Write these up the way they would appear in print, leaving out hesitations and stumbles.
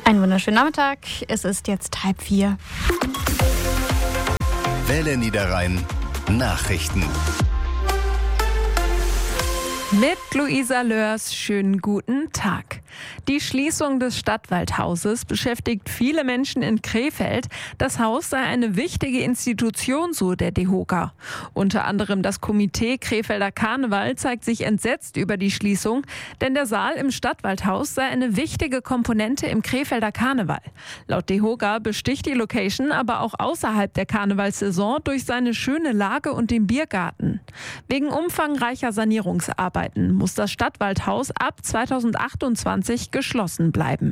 Einen wunderschönen Nachmittag. Es ist jetzt 3:30. Welle Niederrhein Nachrichten. Mit Luisa Lörs, schönen guten Tag. Die Schließung des Stadtwaldhauses beschäftigt viele Menschen in Krefeld. Das Haus sei eine wichtige Institution, so der DEHOGA. Unter anderem das Komitee Krefelder Karneval zeigt sich entsetzt über die Schließung, denn der Saal im Stadtwaldhaus sei eine wichtige Komponente im Krefelder Karneval. Laut DEHOGA besticht die Location aber auch außerhalb der Karnevalssaison durch seine schöne Lage und den Biergarten. Wegen umfangreicher Sanierungsarbeiten muss das Stadtwaldhaus ab 2028 geschlossen bleiben.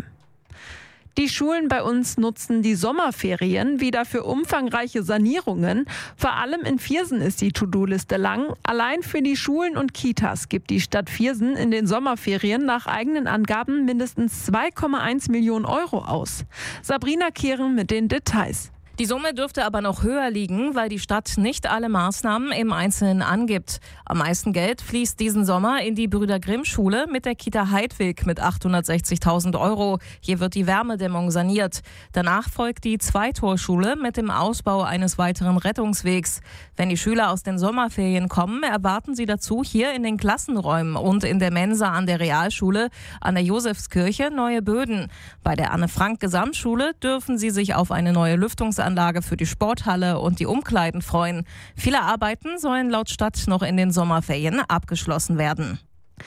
Die Schulen bei uns nutzen die Sommerferien wieder für umfangreiche Sanierungen. Vor allem in Viersen ist die To-Do-Liste lang. Allein für die Schulen und Kitas gibt die Stadt Viersen in den Sommerferien nach eigenen Angaben mindestens 2,1 Millionen Euro aus. Sabrina Kehren mit den Details. Die Summe dürfte aber noch höher liegen, weil die Stadt nicht alle Maßnahmen im Einzelnen angibt. Am meisten Geld fließt diesen Sommer in die Brüder-Grimm-Schule mit der Kita Heidwig mit 860.000 Euro. Hier wird die Wärmedämmung saniert. Danach folgt die Zweitorschule mit dem Ausbau eines weiteren Rettungswegs. Wenn die Schüler aus den Sommerferien kommen, erwarten sie dazu hier in den Klassenräumen und in der Mensa an der Realschule an der Josefskirche neue Böden. Bei der Anne-Frank-Gesamtschule dürfen sie sich auf eine neue Lüftungsanlage für die Sporthalle und die Umkleiden freuen. Viele Arbeiten sollen laut Stadt noch in den Sommerferien abgeschlossen werden.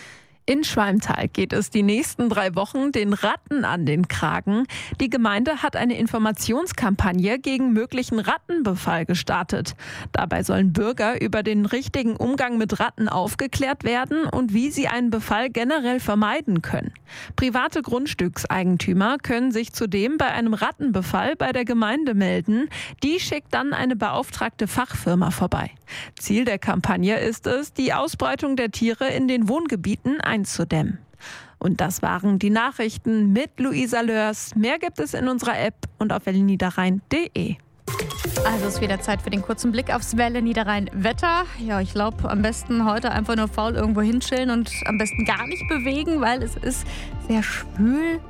In Schwalmtal geht es die nächsten 3 Wochen den Ratten an den Kragen. Die Gemeinde hat eine Informationskampagne gegen möglichen Rattenbefall gestartet. Dabei sollen Bürger über den richtigen Umgang mit Ratten aufgeklärt werden und wie sie einen Befall generell vermeiden können. Private Grundstückseigentümer können sich zudem bei einem Rattenbefall bei der Gemeinde melden. Die schickt dann eine beauftragte Fachfirma vorbei. Ziel der Kampagne ist es, die Ausbreitung der Tiere in den Wohngebieten einzudämmen. Und das waren die Nachrichten mit Luisa Lörs. Mehr gibt es in unserer App und auf welleniederrhein.de. Also ist wieder Zeit für den kurzen Blick aufs Welle Niederrhein Wetter. Ja, ich glaube, am besten heute einfach nur faul irgendwo hinchillen und am besten gar nicht bewegen, weil es ist sehr schwül,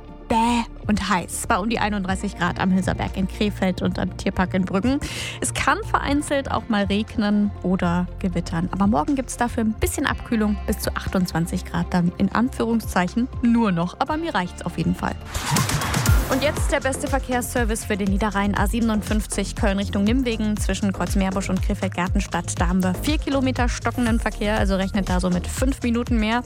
und heiß. Bei um die 31 Grad am Hülserberg in Krefeld und am Tierpark in Brüggen. Es kann vereinzelt auch mal regnen oder gewittern. Aber morgen gibt es dafür ein bisschen Abkühlung bis zu 28 Grad. Dann in Anführungszeichen nur noch. Aber mir reicht's auf jeden Fall. Und jetzt der beste Verkehrsservice für den Niederrhein. A57 Köln Richtung Nimwegen zwischen Kreuzmeerbusch und Krefeld-Gartenstadt. Da haben wir 4 Kilometer stockenden Verkehr, also rechnet da so mit 5 Minuten mehr.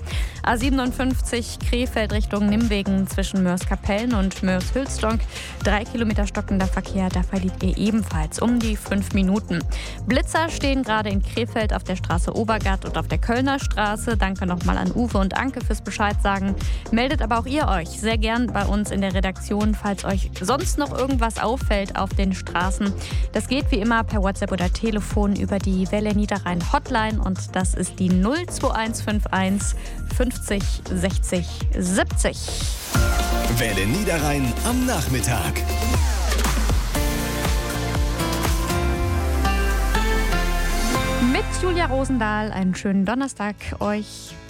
A57 Krefeld Richtung Nimwegen zwischen Mörs-Kapellen und Mörs-Hülstonk. 3 Kilometer stockender Verkehr, da verliert ihr ebenfalls um die 5 Minuten. Blitzer stehen gerade in Krefeld auf der Straße Obergart und auf der Kölner Straße. Danke nochmal an Uwe und Anke fürs Bescheid sagen. Meldet aber auch ihr euch sehr gern bei uns in der Redaktion, falls euch sonst noch irgendwas auffällt auf den Straßen. Das geht wie immer per WhatsApp oder Telefon über die Welle Niederrhein Hotline und das ist die 02151 50 60 70. Welle Niederrhein am Nachmittag. Mit Julia Rosendahl einen schönen Donnerstag euch.